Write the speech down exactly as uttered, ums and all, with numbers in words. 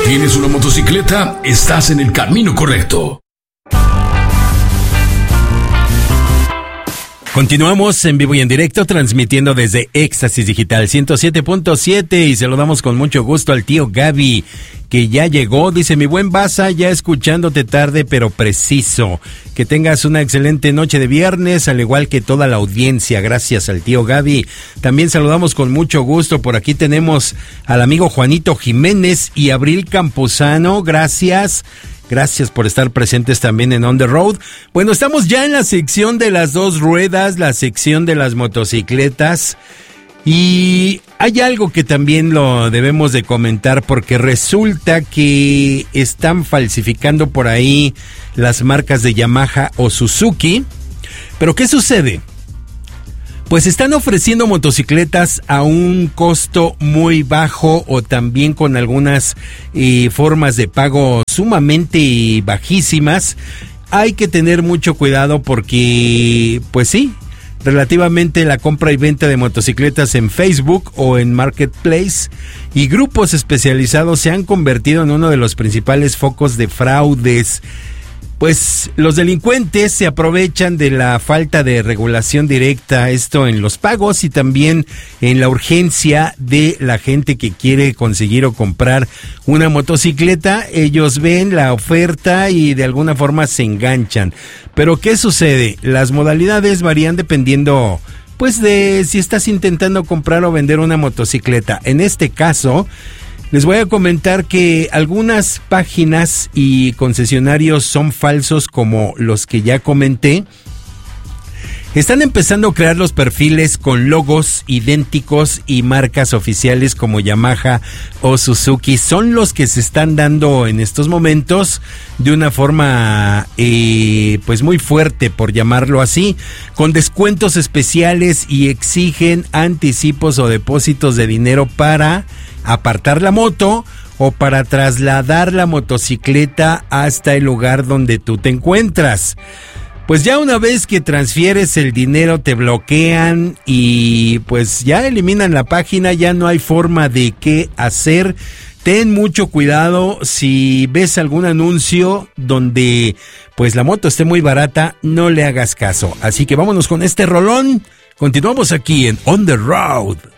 ¿Tienes una motocicleta? Estás en el camino correcto. Continuamos en vivo y en directo, transmitiendo desde Éxtasis Digital ciento siete punto siete y saludamos con mucho gusto al tío Gaby, que ya llegó. Dice: mi buen Baza, ya escuchándote tarde pero preciso. Que tengas una excelente noche de viernes, al igual que toda la audiencia. Gracias al tío Gaby. También saludamos con mucho gusto. Por aquí tenemos al amigo Juanito Jiménez y Abril Campuzano. Gracias. Gracias por estar presentes también en On The Road. Bueno, estamos ya en la sección de las dos ruedas, la sección de las motocicletas. Y hay algo que también lo debemos de comentar, porque resulta que están falsificando por ahí las marcas de Yamaha o Suzuki. ¿Pero qué sucede? Pues están ofreciendo motocicletas a un costo muy bajo o también con algunas eh, formas de pago sumamente bajísimas. Hay que tener mucho cuidado porque, pues sí, relativamente la compra y venta de motocicletas en Facebook o en Marketplace y grupos especializados se han convertido en uno de los principales focos de fraudes. Pues los delincuentes se aprovechan de la falta de regulación directa, esto en los pagos y también en la urgencia de la gente que quiere conseguir o comprar una motocicleta. Ellos ven la oferta y de alguna forma se enganchan. Pero ¿qué sucede? Las modalidades varían dependiendo, pues, de si estás intentando comprar o vender una motocicleta. En este caso, les voy a comentar que algunas páginas y concesionarios son falsos, como los que ya comenté. Están empezando a crear los perfiles con logos idénticos y marcas oficiales como Yamaha o Suzuki. Son los que se están dando en estos momentos de una forma eh, pues muy fuerte, por llamarlo así, con descuentos especiales y exigen anticipos o depósitos de dinero para apartar la moto o para trasladar la motocicleta hasta el lugar donde tú te encuentras. Pues ya una vez que transfieres el dinero te bloquean y pues ya eliminan la página, ya no hay forma de qué hacer. Ten mucho cuidado si ves algún anuncio donde pues la moto esté muy barata, no le hagas caso. Así que vámonos con este rolón. Continuamos aquí en On The Road.